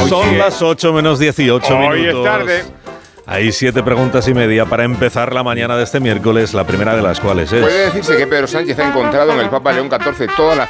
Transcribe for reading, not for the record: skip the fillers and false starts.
Son las 8 menos 18 minutos. Hoy es tarde. Hay 7 preguntas y media para empezar la mañana de este miércoles, la primera de las cuales es... Puede decirse que Pedro Sánchez ha encontrado en el Papa León XIV toda la